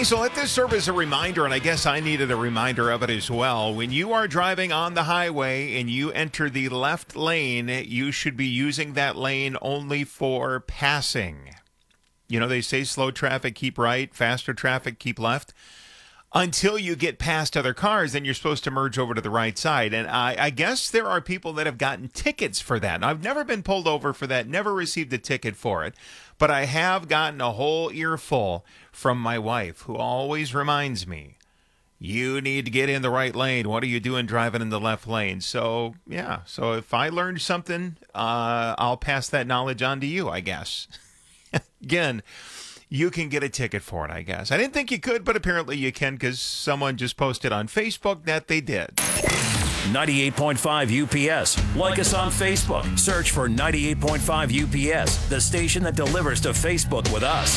Hey, so let this serve as a reminder, and I guess I needed a reminder of it as well. When you are driving on the highway and you enter the left lane, you should be using that lane only for passing. You know, they say slow traffic, keep right, faster traffic, keep left. Until you get past other cars, then you're supposed to merge over to the right side. And I guess there are people that have gotten tickets for that. And I've never been pulled over for that, never received a ticket for it. But I have gotten a whole earful from my wife, who always reminds me, you need to get in the right lane. What are you doing driving in the left lane? So, yeah. So if I learned something, I'll pass that knowledge on to you, I guess. Again, you can get a ticket for it, I guess. I didn't think you could, but apparently you can because someone just posted on Facebook that they did. 98.5 UPS. Like us on Facebook. Search for 98.5 UPS, the station that delivers to Facebook with us.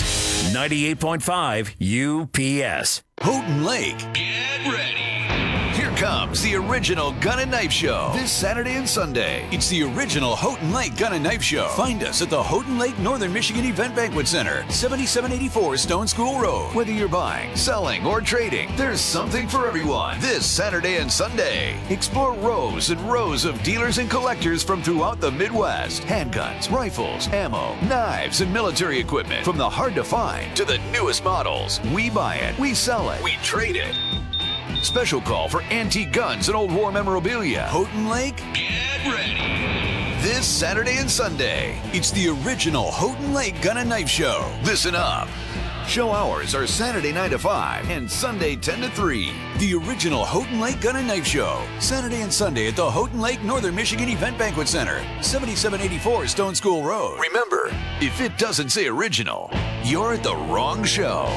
98.5 UPS. Houghton Lake. Get ready. Here comes the original Gun and Knife Show this Saturday and Sunday. It's the original Houghton Lake Gun and Knife Show. Find us at the Houghton Lake Northern Michigan Event Banquet Center, 7784 Stone School Road. Whether you're buying, selling, or trading, there's something for everyone this Saturday and Sunday. Explore rows and rows of dealers and collectors from throughout the Midwest. Handguns, rifles, ammo, knives, and military equipment. From the hard to find to the newest models. We buy it, we sell it, we trade it. Special call for antique guns and old war memorabilia. Houghton Lake, get ready. This Saturday and Sunday, it's the original Houghton Lake Gun and Knife Show. Listen up. Show hours are Saturday 9 to 5 and Sunday 10 to 3. The original Houghton Lake Gun and Knife Show. Saturday and Sunday at the Houghton Lake Northern Michigan Event Banquet Center, 7784 Stone School Road. Remember, if it doesn't say original, you're at the wrong show.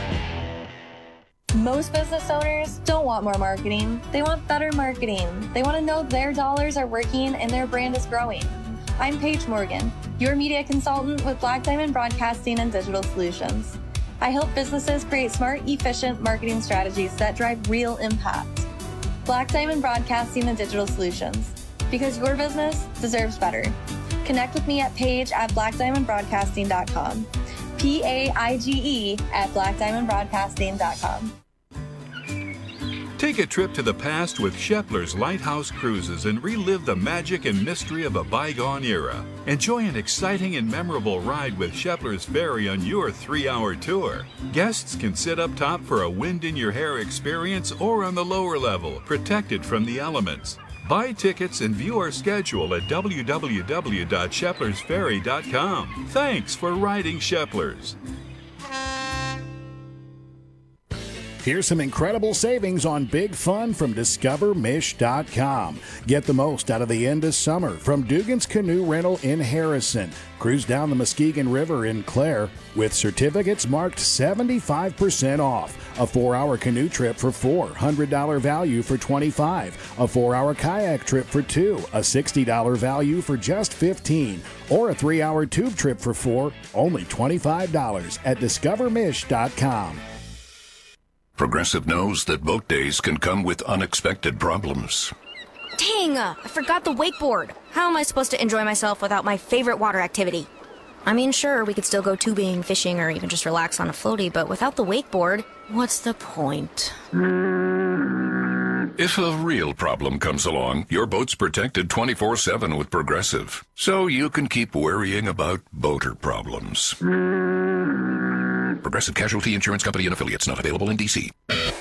Most business owners don't want more marketing. They want better marketing. They want to know their dollars are working and their brand is growing. I'm Paige Morgan, your media consultant with Black Diamond Broadcasting and Digital Solutions. I help businesses create smart, efficient marketing strategies that drive real impact. Black Diamond Broadcasting and Digital Solutions, because your business deserves better. Connect with me at paige@blackdiamondbroadcasting.com. PAIGE at blackdiamondbroadcasting.com. Take a trip to the past with Shepler's Lighthouse Cruises and relive the magic and mystery of a bygone era. Enjoy an exciting and memorable ride with Shepler's Ferry on your 3-hour tour. Guests can sit up top for a wind-in-your-hair experience or on the lower level, protected from the elements. Buy tickets and view our schedule at www.sheplersferry.com. Thanks for riding Shepler's. Here's some incredible savings on Big Fun from DiscoverMish.com. Get the most out of the end of summer from Dugan's Canoe Rental in Harrison. Cruise down the Muskegon River in Clare with certificates marked 75% off. A 4-hour canoe trip for $4, $100 value for $25. A 4-hour kayak trip for $2, a $60 value for just $15. Or a 3-hour tube trip for $4, only $25 at DiscoverMish.com. Progressive knows that boat days can come with unexpected problems. Dang, I forgot the wakeboard. How am I supposed to enjoy myself without my favorite water activity? I mean, sure, we could still go tubing, fishing, or even just relax on a floaty, but without the wakeboard, what's the point? If a real problem comes along, your boat's protected 24/7 with Progressive, so you can keep worrying about boater problems. Progressive Casualty Insurance Company and affiliates, not available in D.C.